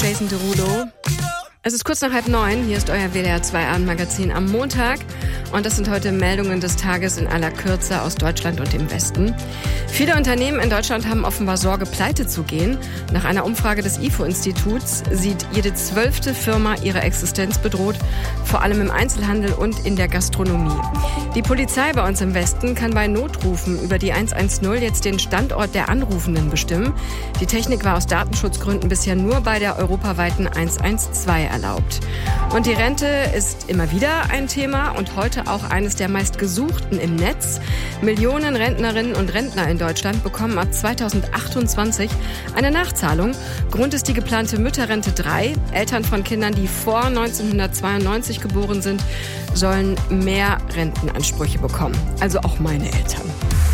Jason Derulo. Es ist kurz nach 8:30. Hier ist euer WDR 2 Abendmagazin am Montag. Und das sind heute Meldungen des Tages in aller Kürze aus Deutschland und dem Westen. Viele Unternehmen in Deutschland haben offenbar Sorge, pleite zu gehen. Nach einer Umfrage des IFO-Instituts sieht jede 12. Firma ihre Existenz bedroht, vor allem im Einzelhandel und in der Gastronomie. Die Polizei bei uns im Westen kann bei Notrufen über die 110 jetzt den Standort der Anrufenden bestimmen. Die Technik war aus Datenschutzgründen bisher nur bei der europaweiten 112 erlaubt. Und die Rente ist immer wieder ein Thema und heute auch eines der meistgesuchten im Netz. Millionen Rentnerinnen und Rentner in Deutschland bekommen ab 2028 eine Nachzahlung. Grund ist die geplante Mütterrente 3. Eltern von Kindern, die vor 1992 geboren sind, sollen mehr Rentenansprüche bekommen. Also auch meine Eltern.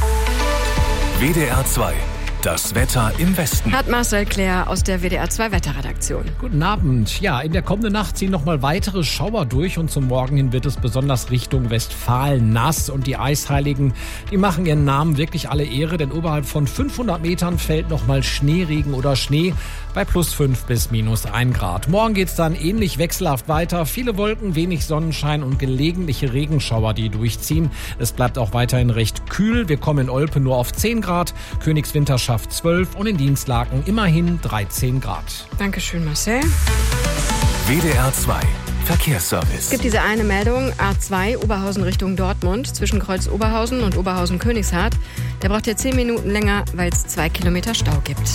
WDR 2. Das Wetter im Westen. Hat Marcel Claire aus der WDR 2 Wetterredaktion. Guten Abend. Ja, in der kommenden Nacht ziehen nochmal weitere Schauer durch und zum Morgen hin wird es besonders Richtung Westfalen nass. Und die Eisheiligen, die machen ihren Namen wirklich alle Ehre, denn oberhalb von 500 Metern fällt nochmal Schneeregen oder Schnee bei +5 bis -1 Grad. Morgen geht's dann ähnlich wechselhaft weiter. Viele Wolken, wenig Sonnenschein und gelegentliche Regenschauer, die durchziehen. Es bleibt auch weiterhin recht kühl. Wir kommen in Olpe nur auf 10 Grad, Königswinter schafft 12 und in Dienstlaken immerhin 13 Grad. Dankeschön, Marcel. WDR 2 Verkehrsservice. Es gibt diese eine Meldung, A2 Oberhausen Richtung Dortmund, zwischen Kreuz Oberhausen und Oberhausen-Königshardt. Der braucht ja 10 Minuten länger, weil es 2 Kilometer Stau gibt.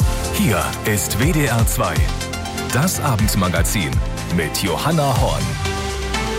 Hier ist WDR 2, das Abendmagazin mit Johanna Horn.